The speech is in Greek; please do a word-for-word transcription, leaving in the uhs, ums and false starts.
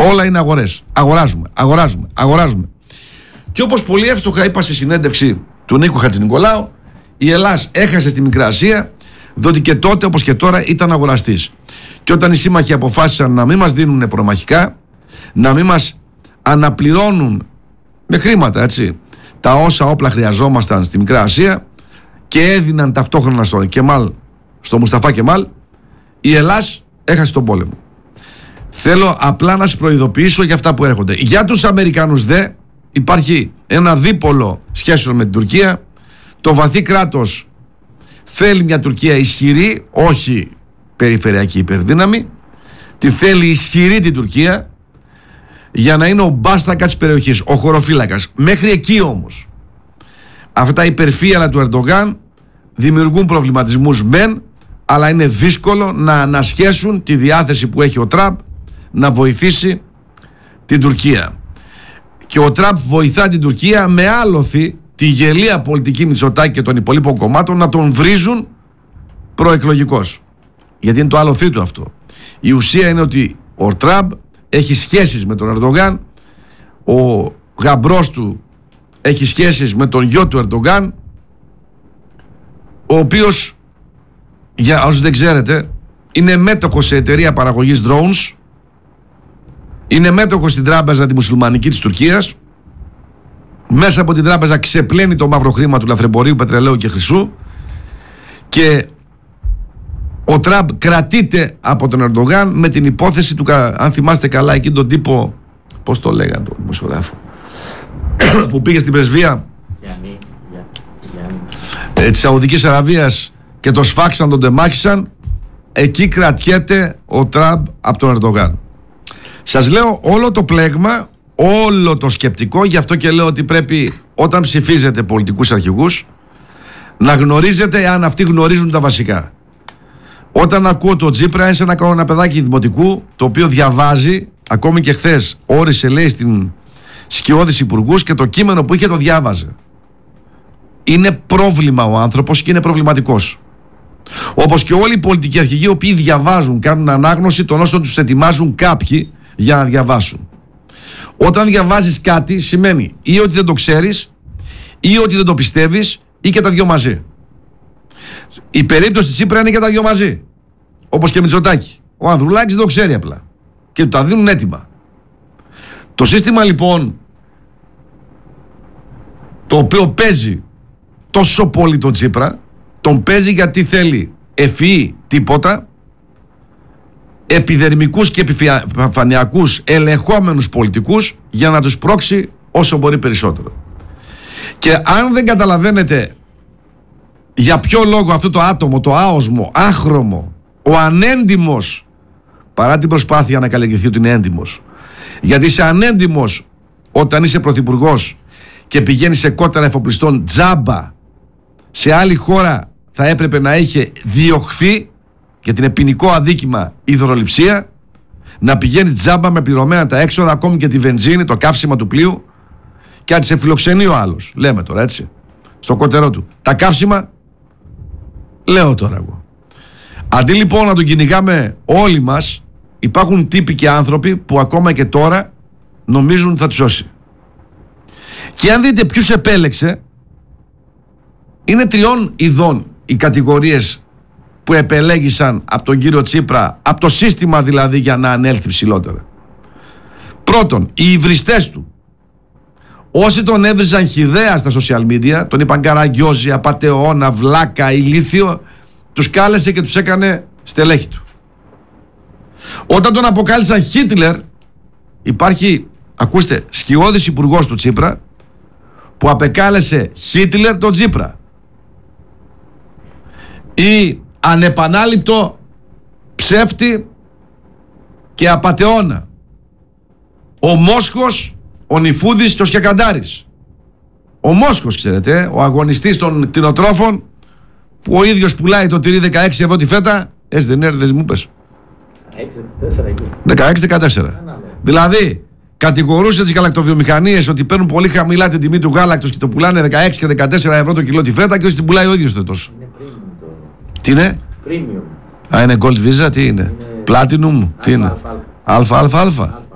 Όλα είναι αγορές. Αγοράζουμε, αγοράζουμε, αγοράζουμε. Και όπως πολύ εύστοχα είπα στη συνέντευξη του Νίκου Χατζηνικολάου, η Ελλάς έχασε στη Μικρά Ασία, διότι και τότε όπως και τώρα ήταν αγοραστής. Και όταν οι σύμμαχοι αποφάσισαν να μην μας δίνουν προμαχικά, να μην μας αναπληρώνουν με χρήματα, έτσι, τα όσα όπλα χρειαζόμασταν στη Μικρά Ασία και έδιναν ταυτόχρονα στον Κεμάλ, στο Μουσταφά Κεμάλ, η Ελλάς έχασε τον πόλεμο. Θέλω απλά να σας προειδοποιήσω για αυτά που έρχονται. Για τους Αμερικανούς δε υπάρχει ένα δίπολο σχέσεων με την Τουρκία. Το βαθύ κράτος θέλει μια Τουρκία ισχυρή, όχι περιφερειακή υπερδύναμη. Τη θέλει ισχυρή την Τουρκία για να είναι ο μπάστακα της περιοχής, ο χωροφύλακας. Μέχρι εκεί όμως αυτά τα υπερφύαλα του Ερντογάν δημιουργούν προβληματισμούς μεν, αλλά είναι δύσκολο να ανασχέσουν τη διάθεση που έχει ο Τραμπ να βοηθήσει την Τουρκία. Και ο Τραμπ βοηθά την Τουρκία με άλοθη τη γελία πολιτική Μητσοτάκη και των υπολείπων κομμάτων να τον βρίζουν προεκλογικώς. Γιατί είναι το άλοθη του αυτό. Η ουσία είναι ότι ο Τραμπ έχει σχέσεις με τον Ερντογάν, ο γαμπρός του έχει σχέσεις με τον γιο του Ερντογάν, ο οποίος, για όσους δεν ξέρετε, είναι μέτοχος σε εταιρεία παραγωγής drones, είναι μέτοχος στην τράπεζα τη μουσουλμανική της Τουρκίας, μέσα από την τράπεζα ξεπλένει το μαύρο χρήμα του λαθρεμπορίου πετρελαίου και χρυσού, και ο Τραμπ κρατείται από τον Ερντογάν με την υπόθεση του, αν θυμάστε καλά, εκεί τον τύπο, πώς το λέγανε τον δημοσιογράφο, που πήγε στην πρεσβεία Γιάννη, Γιάννη. Ε, της Σαουδικής Αραβίας και το σφάξαν, τον τεμάχισαν. Εκεί κρατιέται ο Τραμπ από τον Ερντογάν. Σας λέω όλο το πλέγμα, όλο το σκεπτικό, γι' αυτό και λέω ότι πρέπει όταν ψηφίζετε πολιτικούς αρχηγούς να γνωρίζετε αν αυτοί γνωρίζουν τα βασικά. Όταν ακούω το Τσίπρα, είναι σαν να κάνω ένα παιδάκι δημοτικού το οποίο διαβάζει, ακόμη και χθες όρισε, λέει, στην σκιώδης υπουργούς και το κείμενο που είχε το διάβαζε. Είναι πρόβλημα ο άνθρωπος και είναι προβληματικός. Όπως και όλοι οι πολιτικοί αρχηγοί, οι οποίοι διαβάζουν, κάνουν ανάγνωση των όσων τους ετοιμάζουν κάποιοι για να διαβάσουν. Όταν διαβάζεις κάτι, σημαίνει ή ότι δεν το ξέρεις, ή ότι δεν το πιστεύεις, ή και τα δυο μαζί. Η περίπτωση της Τσίπρα είναι και τα δυο μαζί. Όπως και Μητσοτάκη. Ο Ανδρουλάκης δεν το ξέρει απλά. Και του τα δίνουν έτοιμα. Το σύστημα λοιπόν, το οποίο παίζει τόσο πολύ τον Τσίπρα, τον παίζει γιατί θέλει ευφυή τίποτα, επιδερμικούς και επιφανειακούς ελεγχόμενους πολιτικούς για να τους πρόξει όσο μπορεί περισσότερο. Και αν δεν καταλαβαίνετε για ποιο λόγο αυτό το άτομο, το άοσμο, άχρωμο, ο ανέντιμος, παρά την προσπάθεια να καλλιεργηθεί ότι είναι έντιμος, γιατί είσαι ανέντιμος όταν είσαι πρωθυπουργός και πηγαίνεις σε κότερα εφοπλιστών τζάμπα, σε άλλη χώρα θα έπρεπε να είχε διωχθεί, γιατί είναι ποινικό αδίκημα η δωροληψία, να πηγαίνεις τζάμπα με πληρωμένα τα έξοδα, ακόμη και τη βενζίνη, το καύσιμα του πλοίου, και αν σε φιλοξενεί ο άλλος, λέμε τώρα έτσι, στο κότερό του, τα καύσιμα, λέω τώρα εγώ. Αντί λοιπόν να τον κυνηγάμε όλοι μας, υπάρχουν τύποι και άνθρωποι που ακόμα και τώρα νομίζουν ότι θα τους σώσει. Και αν δείτε ποιους επέλεξε, είναι τριών ειδών οι κατηγορίες που επελέγησαν από τον κύριο Τσίπρα, από το σύστημα δηλαδή, για να ανέλθει ψηλότερα. Πρώτον, οι υβριστές του. Όσοι τον έβριζαν χυδαία στα social media, τον είπαν καραγκιόζη, απατεώνα, βλάκα, ηλίθιο, τους κάλεσε και τους έκανε στελέχη του. Όταν τον αποκάλυψαν Χίτλερ, υπάρχει, ακούστε, σκιώδης υπουργός του Τσίπρα που απεκάλεσε Χίτλερ τον Τσίπρα. Ή ανεπανάληπτο ψεύτη και απατεώνα ο Μόσχος, ο Νιφούδης και ο Σκιακαντάρης. Ο Μόσχος, ξέρετε, ο αγωνιστής των κτηνοτρόφων, που ο ίδιος πουλάει το τυρί δεκαέξι ευρώ τη φέτα. Έτσι δεν είναι, δεν μου πες? δεκαέξι δεκατέσσερα. Δηλαδή κατηγορούσε τις γαλακτοβιομηχανίες ότι παίρνουν πολύ χαμηλά την τιμή του γάλακτος και το πουλάνε δεκαέξι και δεκατέσσερα ευρώ το κιλό τη φέτα, και όσοι την πουλάει ο ίδιος το τόσο. Είναι premium το... Τι είναι? Premium. Α, είναι Gold Visa, τι είναι? Platinum, τι είναι? Αλφα, αλφα, αλφα.